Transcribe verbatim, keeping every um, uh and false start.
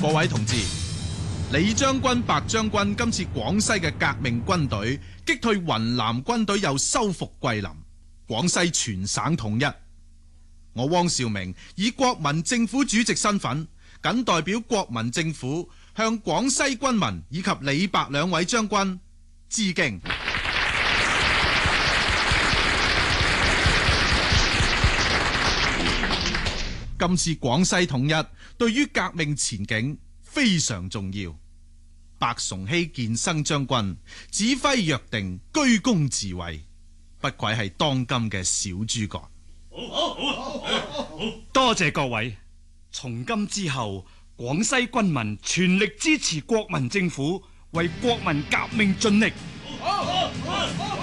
各位同志，李將軍、白將軍今次廣西嘅革命軍隊擊退雲南軍隊，又收復桂林，廣西全省統一。我汪兆銘以國民政府主席身份，謹代表國民政府向廣西軍民以及李白兩位將軍致敬。今次廣西統一對於革命前景非常重要。白崇禧健生將軍指揮若定，居功自偉，不愧係當今嘅小諸葛。 好，好，好，好，多謝各位。從今之後，廣西軍民全力支持國民政府，為國民革命盡力。好，好，好，好。